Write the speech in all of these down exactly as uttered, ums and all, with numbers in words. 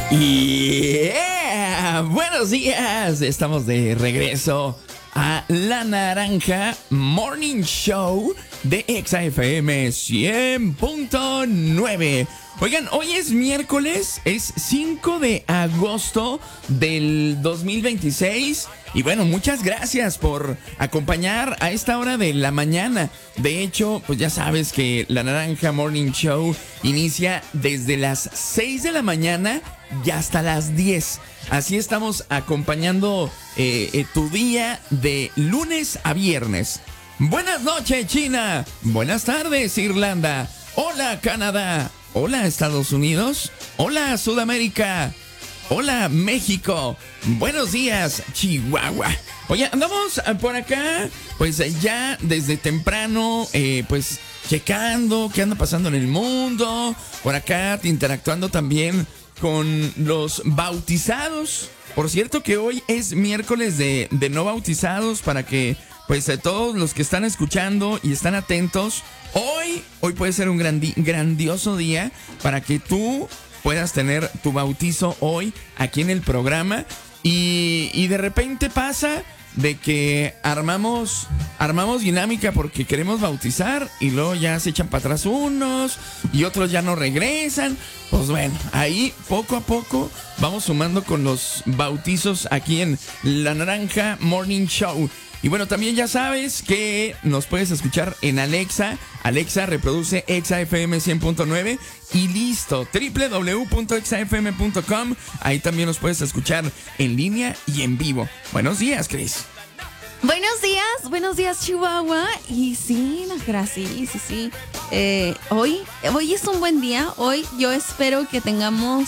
Yeah, buenos días, estamos de regreso a La Naranja Morning Show de Exa F M cien punto nueve. Oigan, hoy es miércoles, es cinco de agosto del dos mil veintiséis. Y bueno, muchas gracias por acompañar a esta hora de la mañana. De hecho, pues ya sabes que La Naranja Morning Show inicia desde las seis de la mañana y hasta las diez. Así estamos acompañando eh, eh, tu día de lunes a viernes. Buenas noches, China. Buenas tardes, Irlanda. Hola, Canadá. Hola, Estados Unidos. Hola, Sudamérica. Hola, México. Buenos días, Chihuahua. Oye, andamos por acá, pues ya desde temprano, eh, pues checando qué anda pasando en el mundo. Por acá interactuando también con los bautizados. Por cierto que hoy es miércoles de, de no bautizados, para que pues a todos los que están escuchando y están atentos, hoy, hoy puede ser un grandi- grandioso día para que tú puedas tener tu bautizo hoy aquí en el programa. Y, y de repente pasa de que armamos, armamos dinámica porque queremos bautizar y luego ya se echan para atrás unos y otros ya no regresan. Pues bueno, ahí poco a poco vamos sumando con los bautizos aquí en La Naranja Morning Show. Y bueno, también ya sabes que nos puedes escuchar en Alexa. Alexa reproduce Exa F M cien punto nueve y listo, doble u doble u doble u punto exa f m punto com. Ahí también nos puedes escuchar en línea y en vivo. Buenos días, Cris. Buenos días, buenos días, Chihuahua. Y sí, Najera, sí, sí, sí. Eh, hoy, hoy es un buen día. Hoy yo espero que tengamos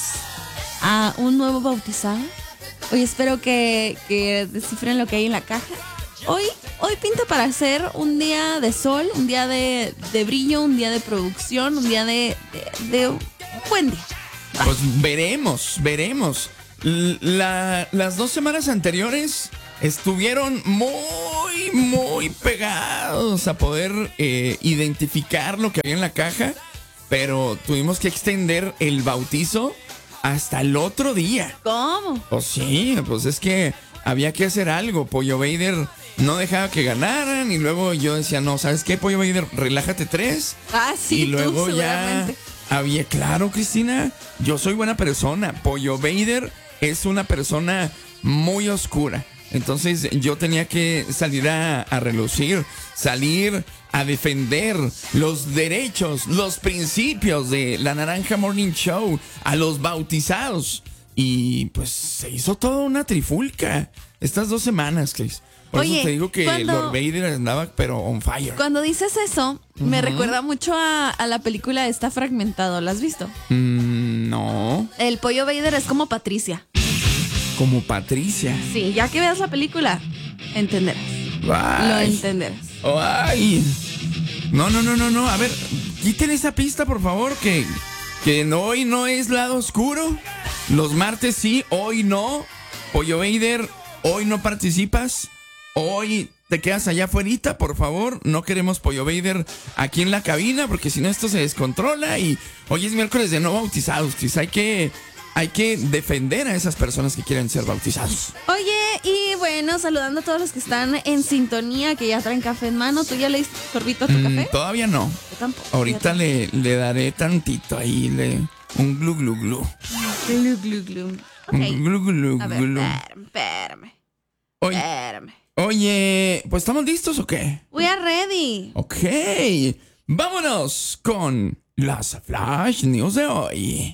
a un nuevo bautizado. Hoy espero que, que descifren lo que hay en la caja. Hoy, hoy pinta para ser un día de sol, un día de, de brillo, un día de producción, un día de, de, de un buen día. Pues veremos, veremos. La, las dos semanas anteriores estuvieron muy, muy pegados a poder eh, identificar lo que había en la caja, pero tuvimos que extender el bautizo hasta el otro día. ¿Cómo? Pues sí, pues es que había que hacer algo. Pollo Vader no dejaba que ganaran y luego yo decía, no, ¿sabes qué, Pollo Vader? Relájate tres. Ah, sí, y luego tú, ya había, claro, Cristina, yo soy buena persona. Pollo Vader es una persona muy oscura. Entonces yo tenía que salir a, a relucir, salir a defender los derechos, los principios de La Naranja Morning Show a los bautizados. Y pues se hizo toda una trifulca estas dos semanas, Chris. Por Oye, eso te digo que cuando, Lord Vader andaba pero on fire. Cuando dices eso, uh-huh. me recuerda mucho a, a la película Está Fragmentado. ¿La has visto? Mm, no. El Pollo Vader es como Patricia. Como Patricia. Sí, ya que veas la película, entenderás. Ay. Lo entenderás. Ay. No, no, no, no, no. A ver, quiten esa pista, por favor, que, que no, hoy no es lado oscuro. Los martes sí, hoy no. Pollo Vader, hoy no participas. Hoy te quedas allá afuerita, por favor. No queremos Pollo Vader aquí en la cabina, porque si no esto se descontrola. Y hoy es miércoles de no bautizados, pues hay que, hay que defender a esas personas que quieren ser bautizados. Oye, y bueno, saludando a todos los que están en sintonía, que ya traen café en mano. ¿Tú ya le diste sorbito a tu mm, café? Todavía no. Yo tampoco. Ahorita le, le daré tantito ahí, le, un glu glu glu. Glu glu glu. Okay. Un glu glu glu. A ver, espérame, espérame. Oye, espérame. Oye, pues ¿estamos listos o qué? We are ready. Ok, vámonos con las Flash News de hoy.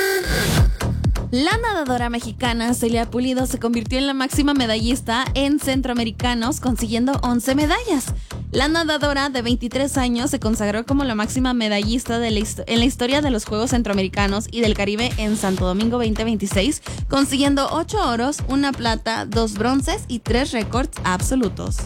La nadadora mexicana Celia Pulido se convirtió en la máxima medallista en centroamericanos, consiguiendo once medallas. La nadadora de veintitrés años se consagró como la máxima medallista de la histo- en la historia de los Juegos Centroamericanos y del Caribe en Santo Domingo veinte veintiséis, consiguiendo ocho oros, una plata, dos bronces y tres récords absolutos.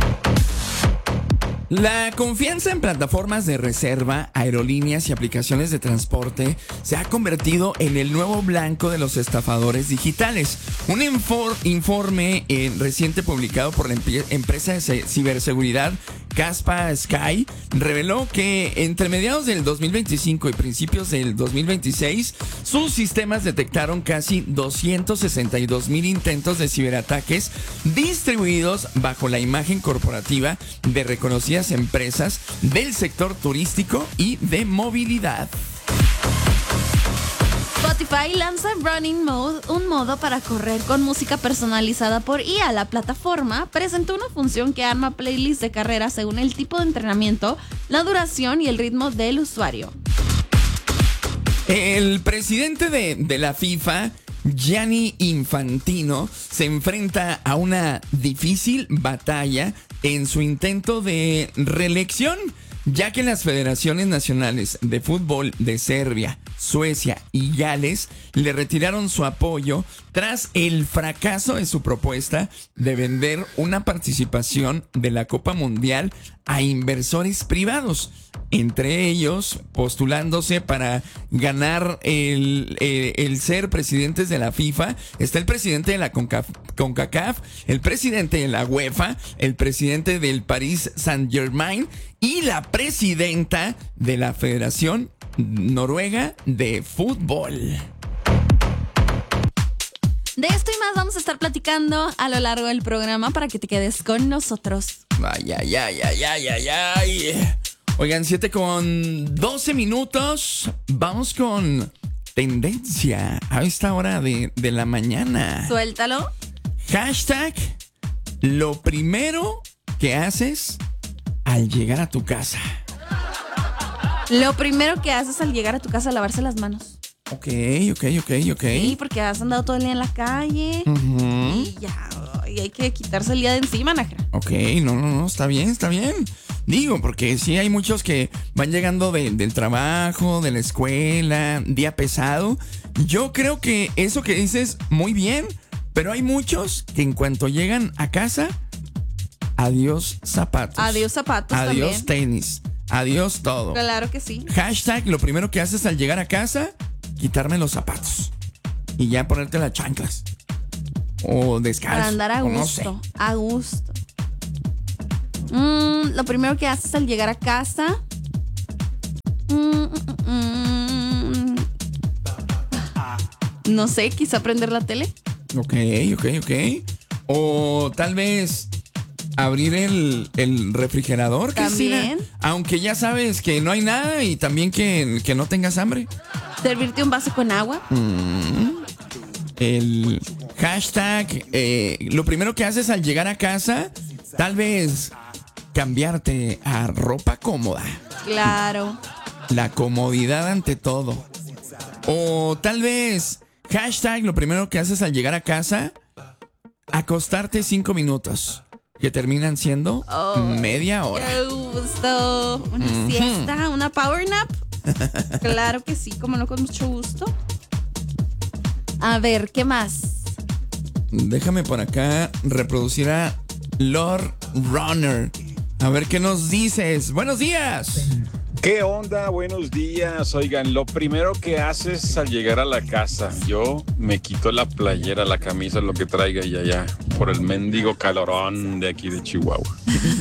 La confianza en plataformas de reserva, aerolíneas y aplicaciones de transporte se ha convertido en el nuevo blanco de los estafadores digitales. Un infor- informe eh, reciente publicado por la empe- empresa de ciberseguridad Kaspa Sky, reveló que entre mediados del dos mil veinticinco y principios del dos mil veintiséis, sus sistemas detectaron casi doscientos sesenta y dos mil intentos de ciberataques distribuidos bajo la imagen corporativa de reconocidas empresas del sector turístico y de movilidad. Spotify lanza Running Mode, un modo para correr con música personalizada por I A. La plataforma presentó una función que arma playlists de carrera según el tipo de entrenamiento, la duración y el ritmo del usuario. El presidente de, de la FIFA, Gianni Infantino, se enfrenta a una difícil batalla en su intento de reelección, ya que las federaciones nacionales de fútbol de Serbia, Suecia y Gales le retiraron su apoyo tras el fracaso de su propuesta de vender una participación de la Copa Mundial a inversores privados, entre ellos postulándose para ganar el, el, el ser presidentes de la FIFA. Está el presidente de la CONCACAF, el presidente de la UEFA, el presidente del Paris Saint-Germain y la presidenta de la Federación Noruega de Fútbol. De esto y más vamos a estar platicando a lo largo del programa para que te quedes con nosotros. Ay, ay, ay, ay, ay, ay, ay. Oigan, siete con doce minutos. Vamos con tendencia a esta hora de, de la mañana. Suéltalo. Hashtag lo primero que haces al llegar a tu casa. Lo primero que haces al llegar a tu casa es lavarse las manos. Ok, ok, ok, ok. Sí, porque has andado todo el día en la calle. Uh-huh. Y ya, y hay que quitarse el día de encima, Najra. Ok, no, no, no, está bien, está bien. Digo, porque sí hay muchos que van llegando de, del trabajo, de la escuela, día pesado. Yo creo que eso que dices, muy bien, pero hay muchos que en cuanto llegan a casa, adiós zapatos. Adiós zapatos adiós también. tenis. Adiós todo. Claro que sí. Hashtag, lo primero que haces al llegar a casa, quitarme los zapatos. Y ya ponerte las chanclas. O descalzo. Para andar a o gusto. No sé. A gusto. Mm, lo primero que haces al llegar a casa. Mm, mm, mm, no sé, quizá prender la tele. Ok, ok, ok. O tal vez abrir el, el refrigerador, Cristina. También. Aunque ya sabes que no hay nada y también que, que no tengas hambre. Servirte un vaso con agua. Mm. El hashtag, eh, lo primero que haces al llegar a casa, tal vez cambiarte a ropa cómoda. Claro. La comodidad ante todo. O tal vez, hashtag, lo primero que haces al llegar a casa, acostarte cinco minutos. Que terminan siendo oh, media hora. ¡Qué gusto! Una Uh-huh. siesta, una power nap. Claro que sí, como no, con mucho gusto. A ver, ¿qué más? Déjame por acá reproducir a Lord Runner. A ver qué nos dices. ¡Buenos días! ¿Qué onda? Buenos días. Oigan, lo primero que haces al llegar a la casa, yo me quito la playera, la camisa, lo que traiga y allá, por el mendigo calorón de aquí de Chihuahua.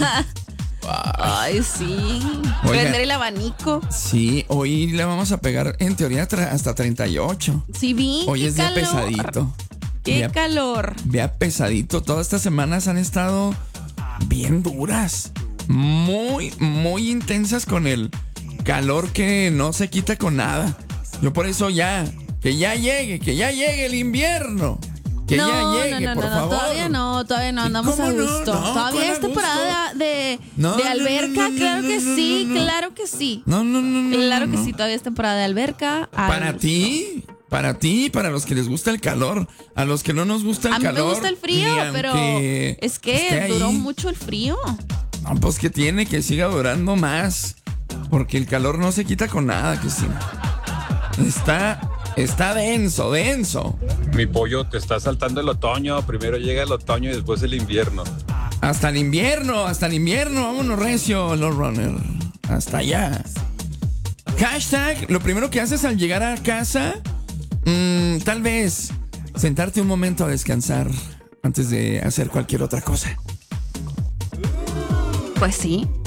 Ay, sí. Oiga. Prender el abanico. Sí, hoy le vamos a pegar en teoría tra- hasta treinta y ocho. Sí, vi. Hoy qué es día calor. pesadito. Qué Día- calor. Día pesadito. Todas estas semanas han estado bien duras. Muy, muy intensas con el calor que no se quita con nada. Yo por eso ya, que ya llegue, que ya llegue el invierno. Que no, ya llegue, no, no, por no, favor. todavía no, todavía no, ¿Y andamos cómo a no? gusto. No, ¿cuál todavía a es temporada de, No, de no, alberca, no, no, claro no, que no, sí, no, no. claro que sí. No, no, no, no. Claro no, que no. sí, todavía es temporada de alberca. a Para gusto. ti, para ti, para los que les gusta el calor, a los que no nos gusta el A mí calor. me gusta el frío, ni pero aunque es que esté ahí. duró mucho el frío. No, pues que tiene que siga durando más. Porque el calor no se quita con nada, Cristina. Está, está denso, denso. Mi pollo, te está saltando el otoño. Primero llega el otoño y después el invierno. Hasta el invierno, hasta el invierno. Vámonos recio, Lord Runner. Hasta allá. Hashtag, lo primero que haces al llegar a casa, mmm, tal vez sentarte un momento a descansar antes de hacer cualquier otra cosa. Pues sí.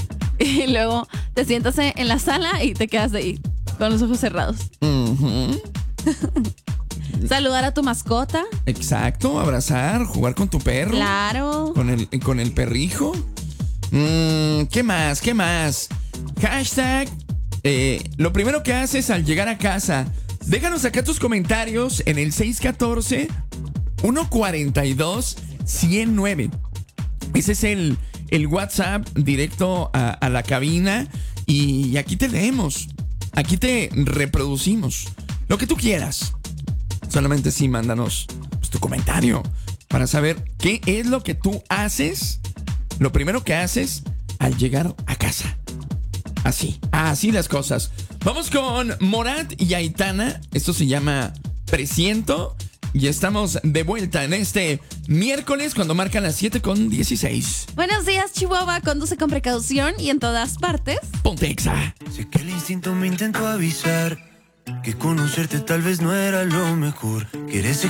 y luego te sientas en la sala y te quedas ahí con los ojos cerrados. Uh-huh. Saludar a tu mascota. Exacto, abrazar, jugar con tu perro. Claro. Con el, con el perrijo. Mm, ¿Qué más? ¿Qué más? Hashtag. Eh, lo primero que haces al llegar a casa. Déjanos acá tus comentarios en el seis uno cuatro, uno cuatro dos, uno cero nueve. Ese es el, el WhatsApp directo a, a la cabina. Y aquí te leemos. Aquí te reproducimos. Lo que tú quieras. Solamente sí, mándanos pues, tu comentario para saber qué es lo que tú haces. Lo primero que haces al llegar a casa. Así, así las cosas. Vamos con Morat y Aitana. Esto se llama Presiento. Y estamos de vuelta en este miércoles cuando marcan las siete con dieciséis. Buenos días, Chihuahua. Conduce con precaución y en todas partes. Ponte Exa. Sé que el instinto me intentó avisar que conocerte tal vez no era lo mejor. Que eres